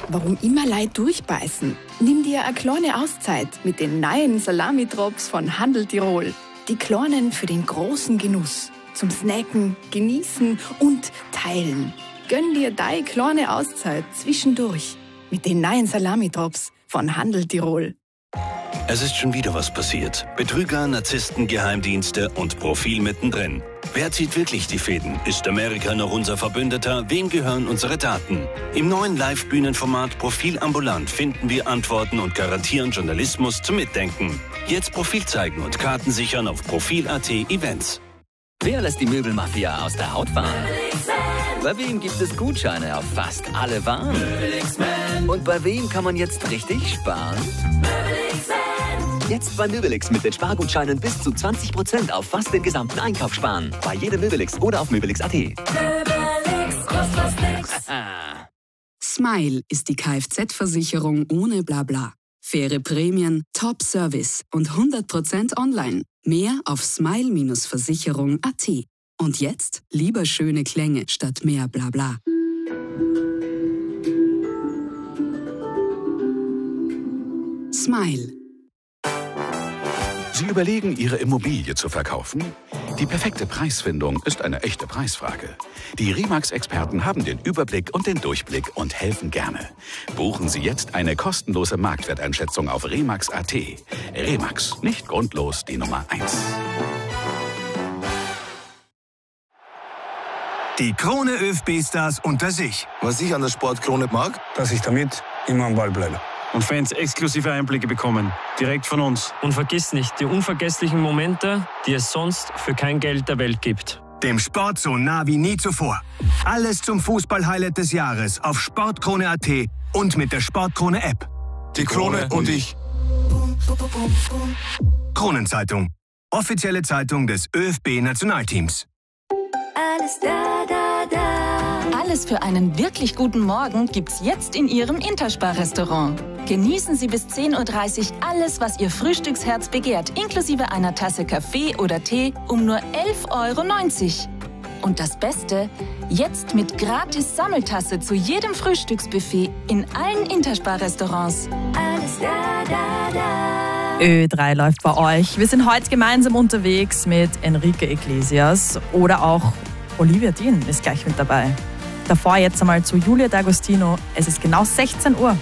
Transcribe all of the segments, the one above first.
warum immer Leute durchbeißen? Nimm dir eine kleine Auszeit mit den neuen Salami-Drops von Handel Tirol. Die kleinen für den großen Genuss. Zum Snacken, Genießen und Teilen. Gönn dir deine kleine Auszeit zwischendurch mit den neuen Salami-Drops von Handel Tirol. Es ist schon wieder was passiert. Betrüger, Narzissten, Geheimdienste und Profil mittendrin. Wer zieht wirklich die Fäden? Ist Amerika noch unser Verbündeter? Wem gehören unsere Daten? Im neuen Live-Bühnenformat Profil ambulant finden wir Antworten und garantieren Journalismus zum Mitdenken. Jetzt Profil zeigen und Karten sichern auf Profil.at Events. Wer lässt die Möbelmafia aus der Haut fahren? Bei wem gibt es Gutscheine auf fast alle Waren? Und bei wem kann man jetzt richtig sparen? Jetzt bei Möbelix mit den Spargutscheinen bis zu 20% auf fast den gesamten Einkauf sparen. Bei jedem Möbelix oder auf Möbelix.at. Möbelix, kostet was nix. Smile ist die Kfz-Versicherung ohne Blabla. Faire Prämien, Top-Service und 100% online. Mehr auf smile-versicherung.at. Und jetzt lieber schöne Klänge statt mehr Blabla. Smile. Sie überlegen, Ihre Immobilie zu verkaufen? Die perfekte Preisfindung ist eine echte Preisfrage. Die Remax-Experten haben den Überblick und den Durchblick und helfen gerne. Buchen Sie jetzt eine kostenlose Marktwerteinschätzung auf Remax.at. Remax, nicht grundlos die Nummer 1. Die Krone ÖFB-Stars unter sich. Was ich an der Sportkrone mag, dass ich damit immer am Ball bleibe. Und Fans exklusive Einblicke bekommen, direkt von uns. Und vergiss nicht die unvergesslichen Momente, die es sonst für kein Geld der Welt gibt. Dem Sport so nah wie nie zuvor. Alles zum Fußball-Highlight des Jahres auf Sportkrone.at und mit der Sportkrone-App. Die Krone und ich. Kronenzeitung. Offizielle Zeitung des ÖFB-Nationalteams. Alles da, da, da. Alles für einen wirklich guten Morgen gibt's jetzt in Ihrem Interspar-Restaurant. Genießen Sie bis 10:30 Uhr alles, was Ihr Frühstücksherz begehrt, inklusive einer Tasse Kaffee oder Tee um nur 11,90 €. Und das Beste, jetzt mit gratis Sammeltasse zu jedem Frühstücksbuffet in allen Interspar-Restaurants. Alles da, da, da. Ö3 läuft bei euch. Wir sind heute gemeinsam unterwegs mit Enrique Iglesias oder auch Olivia Dean ist gleich mit dabei. Davor jetzt einmal zu Julia D'Agostino. Es ist genau 16 Uhr.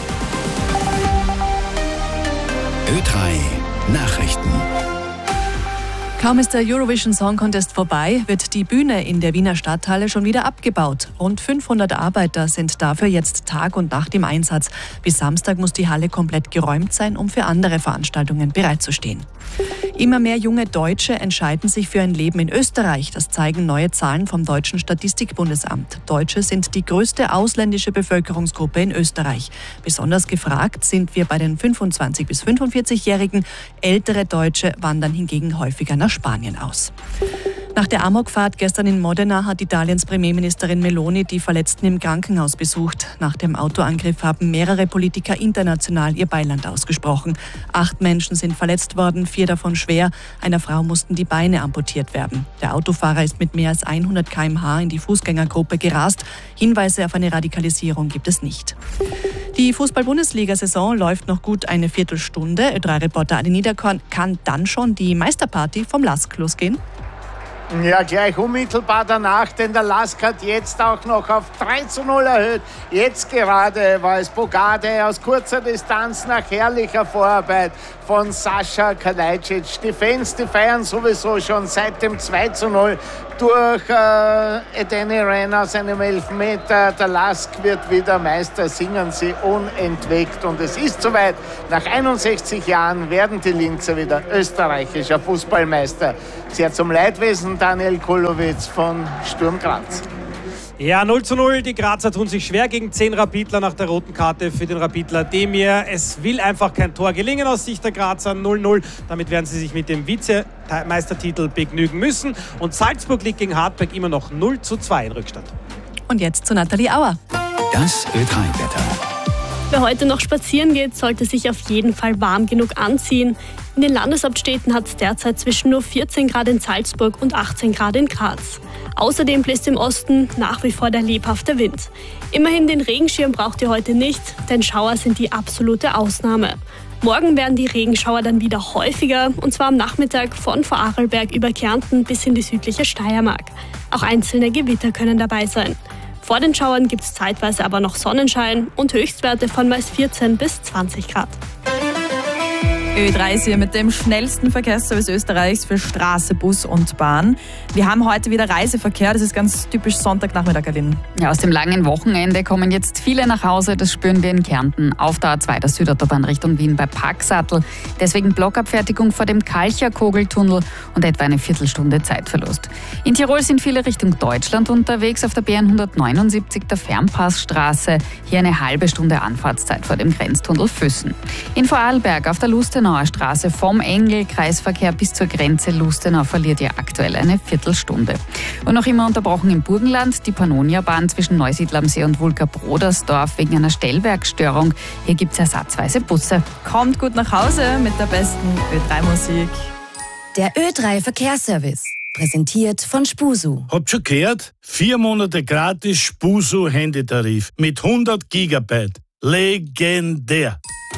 Ö3 Nachrichten. Kaum ist der Eurovision Song Contest vorbei, wird die Bühne in der Wiener Stadthalle schon wieder abgebaut. Rund 500 Arbeiter sind dafür jetzt Tag und Nacht im Einsatz. Bis Samstag muss die Halle komplett geräumt sein, um für andere Veranstaltungen bereitzustehen. Immer mehr junge Deutsche entscheiden sich für ein Leben in Österreich. Das zeigen neue Zahlen vom Deutschen Statistikbundesamt. Deutsche sind die größte ausländische Bevölkerungsgruppe in Österreich. Besonders gefragt sind wir bei den 25- bis 45-Jährigen. Ältere Deutsche wandern hingegen häufiger nach Spanien aus. Nach der Amokfahrt gestern in Modena hat Italiens Premierministerin Meloni die Verletzten im Krankenhaus besucht. Nach dem Autoangriff haben mehrere Politiker international ihr Beileid ausgesprochen. 8 Menschen sind verletzt worden, 4 davon schwer. Einer Frau mussten die Beine amputiert werden. Der Autofahrer ist mit mehr als 100 km/h in die Fußgängergruppe gerast. Hinweise auf eine Radikalisierung gibt es nicht. Die Fußball-Bundesliga-Saison läuft noch gut eine Viertelstunde. Ö3-Reporter Adi Niederkorn, kann dann schon die Meisterparty vom LASK losgehen? Ja, gleich unmittelbar danach, denn der LASK hat jetzt auch noch auf 3:0 erhöht. Jetzt gerade war es Bogarde aus kurzer Distanz nach herrlicher Vorarbeit von Sascha Kalajdzic. Die Fans, die feiern sowieso schon seit dem 2:0 durch Edeni Renner aus einem Elfmeter. Der LASK wird wieder Meister, singen sie unentwegt. Und es ist soweit, nach 61 Jahren werden die Linzer wieder österreichischer Fußballmeister. Sehr zum Leidwesen Daniel Kulowitz von Sturm Graz. Ja, 0:0. Die Grazer tun sich schwer gegen 10 Rapidler nach der roten Karte für den Rapidler Demir. Es will einfach kein Tor gelingen aus Sicht der Grazer. 0:0. Damit werden sie sich mit dem Vizemeistertitel begnügen müssen. Und Salzburg liegt gegen Hartberg immer noch 0:2 in Rückstand. Und jetzt zu Nathalie Auer. Das Ö3-Wetter. Wer heute noch spazieren geht, sollte sich auf jeden Fall warm genug anziehen. In den Landeshauptstädten hat es derzeit zwischen nur 14 Grad in Salzburg und 18 Grad in Graz. Außerdem bläst im Osten nach wie vor der lebhafte Wind. Immerhin den Regenschirm braucht ihr heute nicht, denn Schauer sind die absolute Ausnahme. Morgen werden die Regenschauer dann wieder häufiger, und zwar am Nachmittag von Vorarlberg über Kärnten bis in die südliche Steiermark. Auch einzelne Gewitter können dabei sein. Vor den Schauern gibt es zeitweise aber noch Sonnenschein und Höchstwerte von meist 14 bis 20 Grad. Ö3 ist hier mit dem schnellsten Verkehrsservice Österreichs für Straße, Bus und Bahn. Wir haben heute wieder Reiseverkehr, das ist ganz typisch Sonntagnachmittag, Aline. Ja, aus dem langen Wochenende kommen jetzt viele nach Hause, das spüren wir in Kärnten auf der A2 der Südautobahn Richtung Wien bei Parksattel. Deswegen Blockabfertigung vor dem Kalcher-Kogeltunnel und etwa eine Viertelstunde Zeitverlust. In Tirol sind viele Richtung Deutschland unterwegs, auf der B179 der Fernpassstraße. Hier eine halbe Stunde Anfahrtszeit vor dem Grenztunnel Füssen. In Vorarlberg auf der Lustenauer Straße vom Engel-Kreisverkehr bis zur Grenze Lustenau verliert ihr aktuell eine Viertelstunde. Und noch immer unterbrochen im Burgenland die Pannonia-Bahn zwischen Neusiedl am See und Wulka-Brodersdorf wegen einer Stellwerksstörung. Hier gibt es ersatzweise Busse. Kommt gut nach Hause mit der besten Ö3-Musik. Der Ö3 Verkehrsservice. Präsentiert von Spusu. Habt schon gehört? 4 Monate gratis Spusu Handytarif mit 100 Gigabyte. Legendär.